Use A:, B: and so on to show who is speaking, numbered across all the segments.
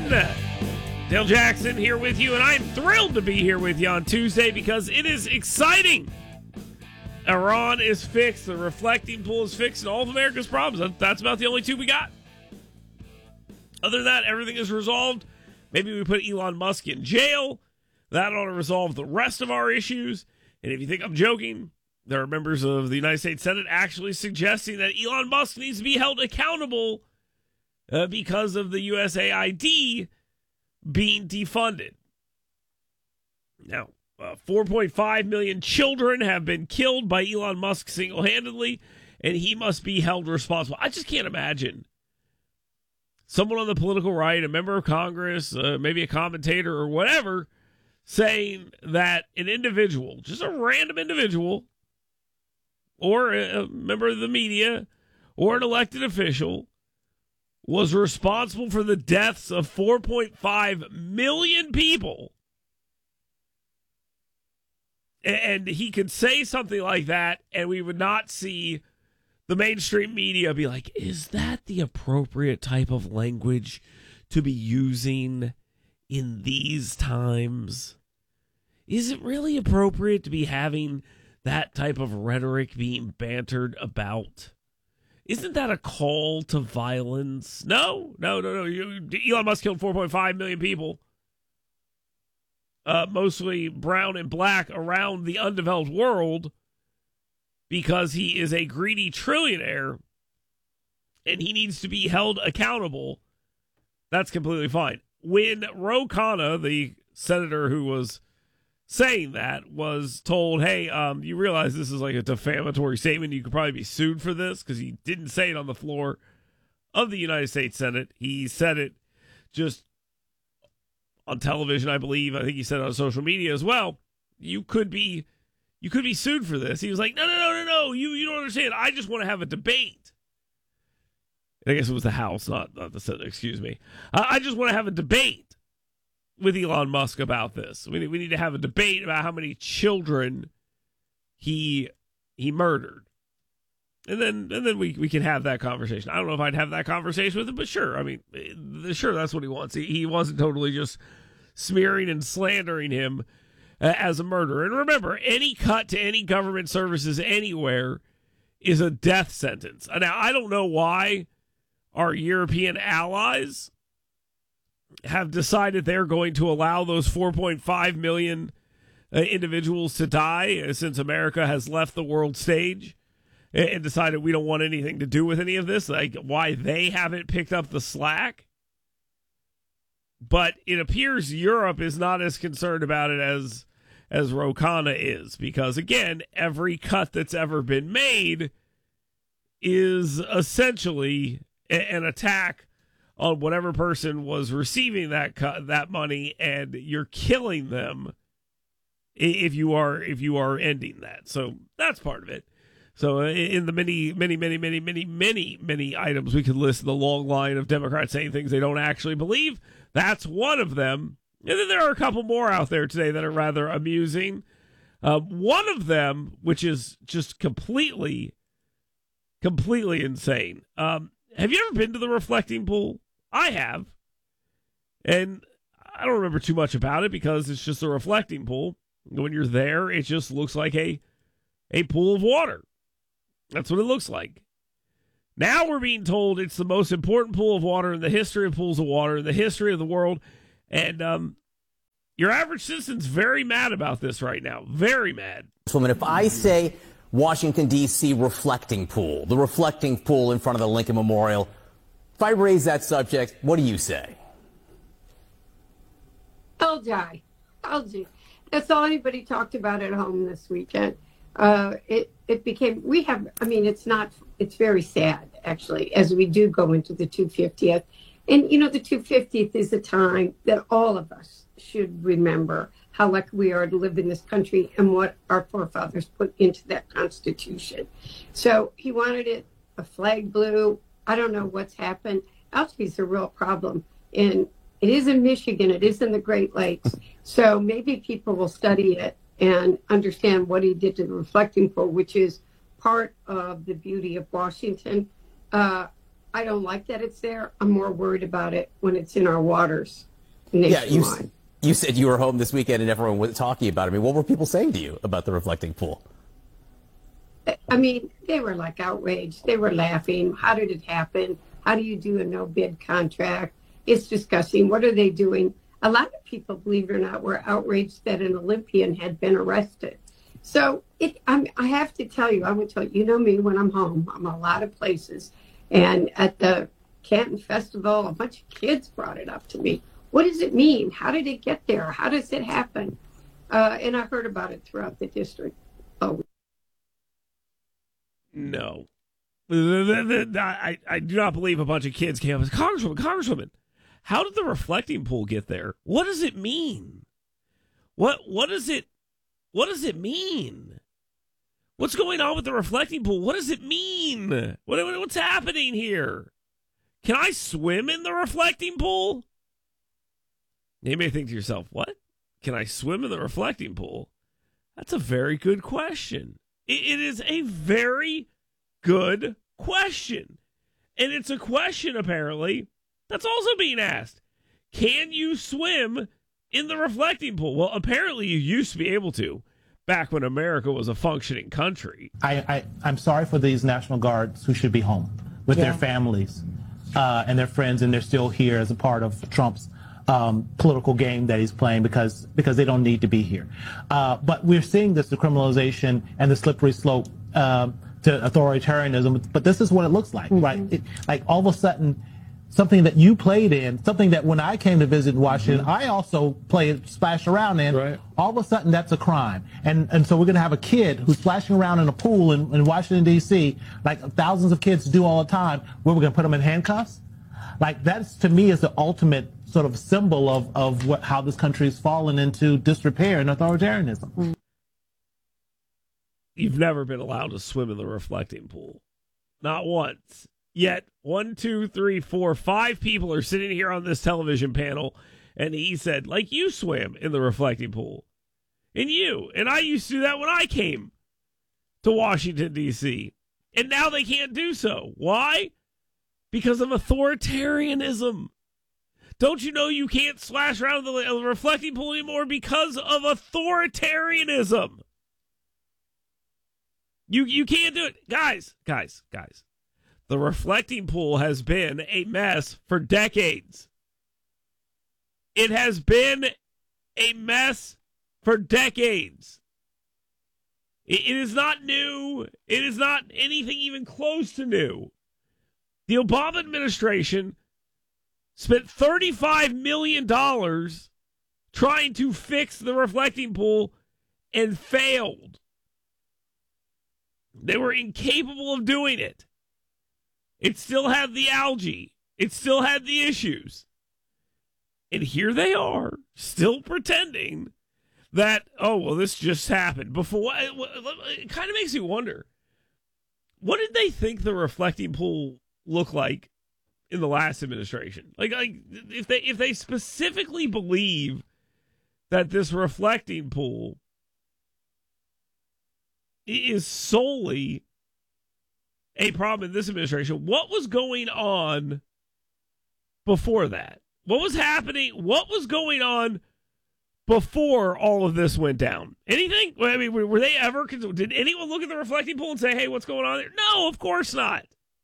A: Dale Jackson here with you, and I'm thrilled to be here with you on Tuesday because it is exciting. Iran is fixed, the reflecting pool is fixed, and all of America's problems. That's about the only two we got. Other than that, everything is resolved. Maybe we put Elon Musk in jail. That ought to resolve the rest of our issues. And if you think I'm joking, there are members of the United States Senate actually suggesting that Elon Musk needs to be held accountable because of the USAID being defunded. Now, 4.5 million children have been killed by Elon Musk single-handedly, and he must be held responsible. I just can't imagine someone on the political right, a member of Congress, maybe a commentator or whatever, saying that an individual, just a random individual, or a member of the media, or an elected official, was responsible for the deaths of 4.5 million people. And he could say something like that, and we would not see the mainstream media be like, is that the appropriate type of language to be using in these times? Is it really appropriate to be having that type of rhetoric being bantered about? Isn't that a call to violence? No. Elon Musk killed 4.5 million people, mostly brown and black, around the undeveloped world because he is a greedy trillionaire and he needs to be held accountable. That's completely fine. When Ro Khanna, the senator who was saying that, was told, hey, you realize this is like a defamatory statement. You could probably be sued for this, because he didn't say it on the floor of the United States Senate. He said it just on television, I believe. I think he said it on social media as well. You could be sued for this. He was like, no. You don't understand. I just want to have a debate. I guess it was the House, not the Senate. Excuse me. I just want to have a debate with Elon Musk about this. We need to have a debate about how many children he murdered. And then we can have that conversation. I don't know if I'd have that conversation with him, but sure. I mean, sure, that's what he wants. He wasn't totally just smearing and slandering him as a murderer. And remember, any cut to any government services anywhere is a death sentence. Now, I don't know why our European allies have decided they're going to allow those 4.5 million individuals to die since America has left the world stage and decided we don't want anything to do with any of this, like why they haven't picked up the slack. But it appears Europe is not as concerned about it as Ro Khanna is, because, again, every cut that's ever been made is essentially an attack on whatever person was receiving that money, and you're killing them if you are ending that. So that's part of it. So in the many items we could list, the long line of Democrats saying things they don't actually believe, that's one of them. And then there are a couple more out there today that are rather amusing. One of them, which is just completely insane. Have you ever been to the reflecting pool? I have. And I don't remember too much about it because it's just a reflecting pool. When you're there, it just looks like a pool of water. That's what it looks like. Now we're being told it's the most important pool of water in the history of pools of water, in the history of the world. And your average citizen's very mad about this right now. Very mad.
B: If I say Washington, D.C. reflecting pool, the reflecting pool in front of the Lincoln Memorial, if I raise that subject, what do you say?
C: I'll die. That's all anybody talked about at home this weekend. It became, it's very sad, actually, as we do go into the 250th. And, the 250th is a time that all of us should remember how lucky we are to live in this country and what our forefathers put into that Constitution. So he wanted it, a flag blue. I don't know what's happened. Algae's a real problem. And it is in Michigan. It is in the Great Lakes. So maybe people will study it and understand what he did to the reflecting pool, which is part of the beauty of Washington. I don't like that it's there. I'm more worried about it when it's in our waters
B: Yeah,
C: nationwide.
B: you said you were home this weekend and everyone was talking about it. I mean, what were people saying to you about the reflecting pool?
C: I mean, they were like outraged. They were laughing. How did it happen? How do you do a no bid contract? It's disgusting. What are they doing? A lot of people, believe it or not, were outraged that an Olympian had been arrested. So I have to tell you, I would tell you, you know me, when I'm home, I'm a lot of places. And at the Canton Festival, a bunch of kids brought it up to me. What does it mean? How did it get there? How does it happen? And I heard about it throughout the district. Oh,
A: No. I do not believe a bunch of kids came up. Congresswoman, how did the reflecting pool get there? What does it mean? What does it mean? What's going on with the reflecting pool? What does it mean? What's happening here? Can I swim in the reflecting pool? You may think to yourself, what? Can I swim in the reflecting pool? That's a very good question. It is a very good question. And it's a question, apparently, that's also being asked. Can you swim in the reflecting pool? Well, apparently you used to be able to back when America was a functioning country.
D: I'm sorry for these National Guards who should be home with their families and their friends, and they're still here as a part of Trump's political game that he's playing because they don't need to be here. But we're seeing this decriminalization and the slippery slope to authoritarianism. But this is what it looks like, right? Like all of a sudden, something that you played in, something that when I came to visit Washington, I also played, splashed around in. Right. All of a sudden, that's a crime. And so we're going to have a kid who's splashing around in a pool in Washington, D.C., like thousands of kids do all the time, where we're going to put them in handcuffs? Like, that's, to me, is the ultimate sort of symbol of how this country has fallen into disrepair and authoritarianism.
A: You've never been allowed to swim in the reflecting pool. Not once. Yet, 1, 2, 3, 4, 5 people are sitting here on this television panel, and he said, like, you swim in the reflecting pool. And you. And I used to do that when I came to Washington, D.C. And now they can't do so. Why? Because of authoritarianism. Don't you know you can't splash around the reflecting pool anymore because of authoritarianism? You can't do it. Guys. The reflecting pool has been a mess for decades. It has been a mess for decades. It is not new. It is not anything even close to new. The Obama administration spent $35 million trying to fix the reflecting pool and failed. They were incapable of doing it. It still had the algae. It still had the issues. And here they are, still pretending that, oh, well, this just happened. Before, it kind of makes you wonder, what did they think the reflecting pool looked like in the last administration? Like if they specifically believe that this reflecting pool is solely a problem in this administration, what was going on before that? What was happening? What was going on before all of this went down? Anything? I mean, were they ever? Did anyone look at the reflecting pool and say, "Hey, what's going on there"? No, of course not.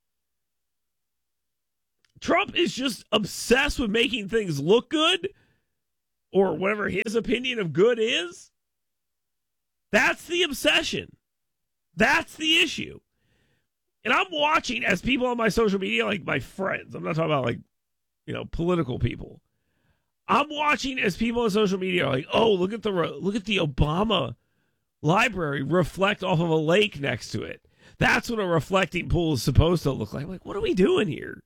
A: Trump is just obsessed with making things look good, or whatever his opinion of good is. That's the obsession. That's the issue. And I'm watching as people on my social media, like my friends, I'm not talking about political people. I'm watching as people on social media are like, oh, look at the Obama library reflect off of a lake next to it. That's what a reflecting pool is supposed to look like. Like, what are we doing here?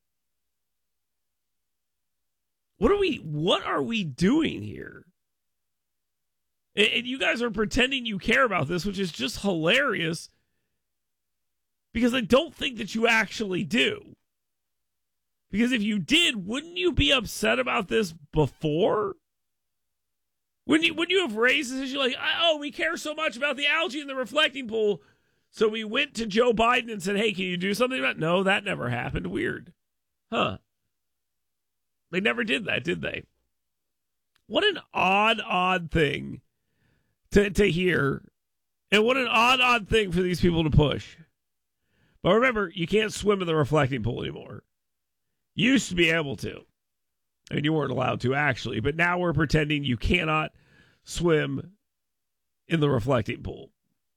A: What are we doing here? And you guys are pretending you care about this, which is just hilarious, because I don't think that you actually do. Because if you did, wouldn't you be upset about this before? Wouldn't you have raised this issue like, oh, we care so much about the algae in the reflecting pool, so we went to Joe Biden and said, hey, can you do something about it? No, that never happened. Weird. Huh. They never did that, did they? What an odd thing to hear. And what an odd thing for these people to push. But remember, you can't swim in the reflecting pool anymore. You used to be able to. And you weren't allowed to, actually. But now we're pretending you cannot swim in the reflecting pool.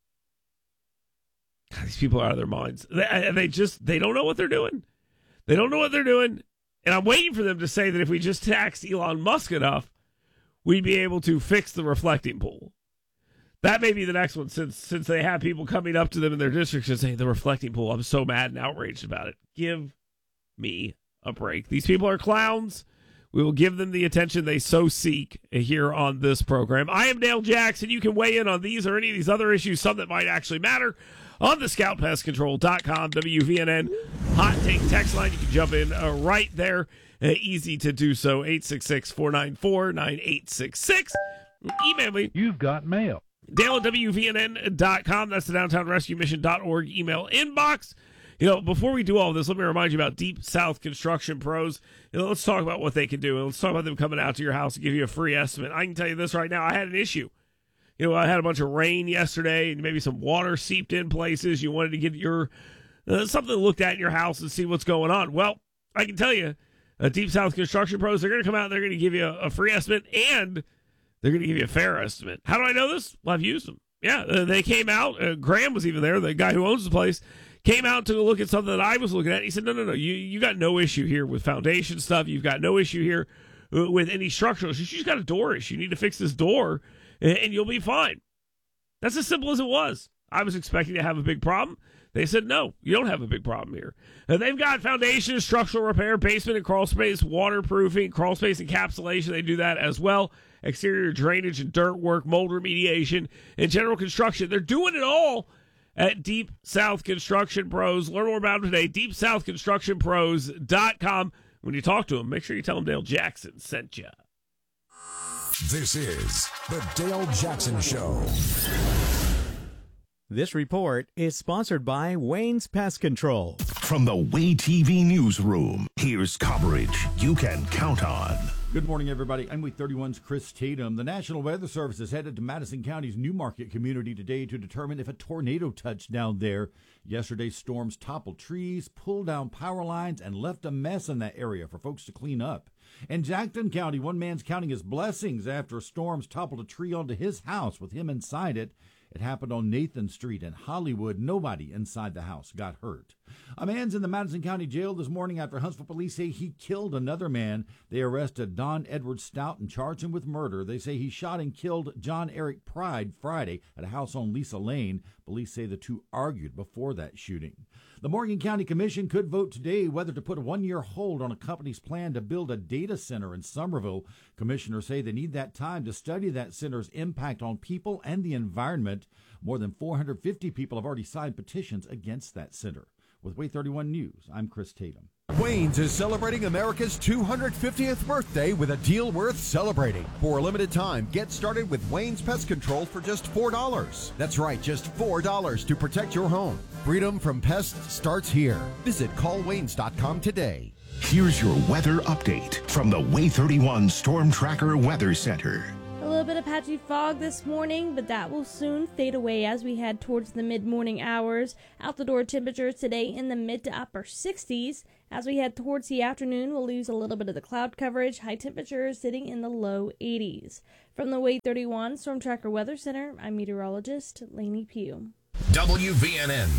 A: God, these people are out of their minds. They don't know what they're doing. They don't know what they're doing. And I'm waiting for them to say that if we just taxed Elon Musk enough, we'd be able to fix the reflecting pool. That may be the next one, since they have people coming up to them in their districts and saying, the reflecting pool, I'm so mad and outraged about it. Give me a break. These people are clowns. We will give them the attention they so seek here on this program. I am Dale Jackson. You can weigh in on these or any of these other issues, some that might actually matter, on the ScoutPestControl.com WVNN Hot Take text line. You can jump in right there. Easy to do so. 866-494-9866. Email me.
E: You've got mail.
A: Dale at WVNN.com. That's the DowntownRescueMission.org email inbox. You know, before we do all of this, let me remind you about Deep South Construction Pros. You know, let's talk about what they can do. And let's talk about them coming out to your house and give you a free estimate. I can tell you this right now. I had an issue. You know, I had a bunch of rain yesterday and maybe some water seeped in places. You wanted to get your something looked at in your house and see what's going on. Well, I can tell you, Deep South Construction Pros, they're going to come out and they're going to give you a free estimate and they're going to give you a fair estimate. How do I know this? Well, I've used them. Yeah, they came out. Graham was even there, the guy who owns the place, came out to look at something that I was looking at. He said, no, you got no issue here with foundation stuff. You've got no issue here with any structural issues. You've got a door issue. You need to fix this door, and you'll be fine. That's as simple as it was. I was expecting to have a big problem. They said, no, you don't have a big problem here. And they've got foundation, structural repair, basement and crawl space, waterproofing, crawl space encapsulation. They do that as well. Exterior drainage and dirt work, mold remediation, and general construction. They're doing it all at Deep South Construction Pros. Learn more about them today, deepsouthconstructionpros.com. When you talk to them, make sure you tell them Dale Jackson sent you.
F: This is the Dale Jackson Show.
G: This report is sponsored by Wayne's Pest Control.
H: From the Way TV newsroom, here's coverage you can count on.
I: Good morning, everybody. I'm Week 31's Chris Tatum. The National Weather Service is headed to Madison County's Newmarket community today to determine if a tornado touched down there. Yesterday's storms toppled trees, pulled down power lines, and left a mess in that area for folks to clean up. In Jackson County, one man's counting his blessings after storms toppled a tree onto his house with him inside it. It happened on Nathan Street in Hollywood. Nobody inside the house got hurt. A man's in the Madison County Jail this morning after Huntsville police say he killed another man. They arrested Don Edward Stout and charged him with murder. They say he shot and killed John Eric Pride Friday at a house on Lisa Lane. Police say the two argued before that shooting. The Morgan County Commission could vote today whether to put a one-year hold on a company's plan to build a data center in Somerville. Commissioners say they need that time to study that center's impact on people and the environment. More than 450 people have already signed petitions against that center. With Way 31 News, I'm Chris Tatum.
J: Wayne's is celebrating America's 250th birthday with a deal worth celebrating. For a limited time, get started with Wayne's Pest Control for just $4. That's right, just $4 to protect your home. Freedom from pests starts here. Visit callwaynes.com today.
H: Here's your weather update from the Way 31 Storm Tracker Weather Center.
K: A little bit of patchy fog this morning, but that will soon fade away as we head towards the mid-morning hours. Out the door temperatures today in the mid to upper 60s. As we head towards the afternoon, we'll lose a little bit of the cloud coverage. High temperatures sitting in the low 80s. From the Way 31 Storm Tracker Weather Center, I'm meteorologist Lainey Pugh.
F: WVNN.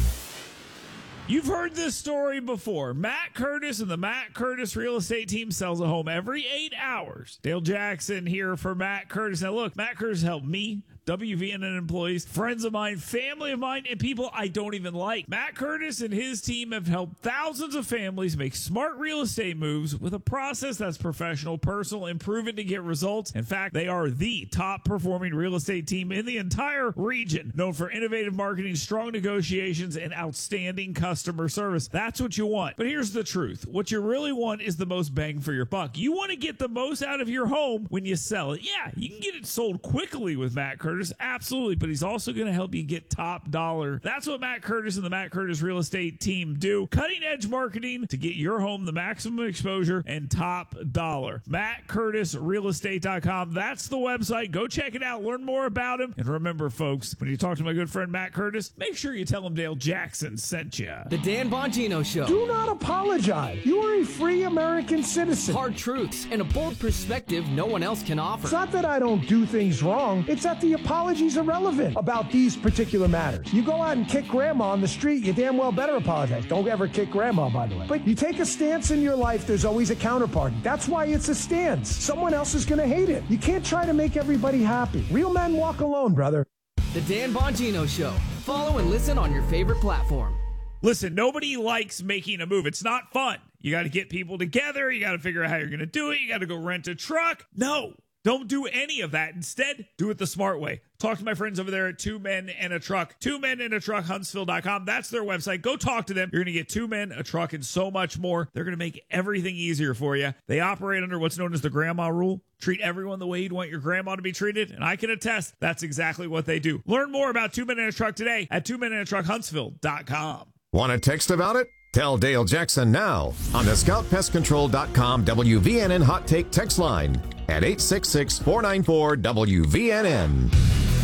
A: You've heard this story before. Matt Curtis and the Matt Curtis Real Estate Team sells a home every 8 hours. Dale Jackson here for Matt Curtis. Now, look, Matt Curtis helped me, WVNN employees, friends of mine, family of mine, and people I don't even like. Matt Curtis and his team have helped thousands of families make smart real estate moves with a process that's professional, personal, and proven to get results. In fact, they are the top-performing real estate team in the entire region, known for innovative marketing, strong negotiations, and outstanding customer service. That's what you want. But here's the truth. What you really want is the most bang for your buck. You want to get the most out of your home when you sell it. Yeah, you can get it sold quickly with Matt Curtis. Curtis? Absolutely, but he's also going to help you get top dollar. That's what Matt Curtis and the Matt Curtis Real Estate team do. Cutting edge marketing to get your home the maximum exposure and top dollar. MattCurtisRealestate.com. That's the website. Go check it out. Learn more about him. And remember, folks, when you talk to my good friend Matt Curtis, make sure you tell him Dale Jackson sent you.
E: The Dan Bongino Show.
L: Do not apologize. You are a free American citizen.
E: Hard truths and a bold perspective no one else can offer.
L: It's not that I don't do things wrong. It's that the apologies are relevant about these particular matters. You go out and kick grandma on the street, you damn well better apologize. Don't ever kick grandma, by the way. But you take a stance in your life, there's always a counterparty. That's why it's a stance. Someone else is going to hate it. You can't try to make everybody happy. Real men walk alone, brother.
E: The Dan Bongino Show. Follow and listen on your favorite platform.
A: Listen, nobody likes making a move. It's not fun. You got to get people together. You got to figure out how you're going to do it. You got to go rent a truck. No, don't do any of that. Instead, do it the smart way. Talk to my friends over there at 2 Men and a Truck. 2 Men and a Truck, Huntsville.com. That's their website. Go talk to them. You're going to get 2 men, a truck, and so much more. They're going to make everything easier for you. They operate under what's known as the grandma rule. Treat everyone the way you'd want your grandma to be treated. And I can attest that's exactly what they do. Learn more about 2 Men and a Truck today at 2 Men and a Truck, Huntsville.com.
F: Want to text about it? Tell Dale Jackson now on the ScoutPestControl.com WVNN Hot Take text line at 866-494-WVNN.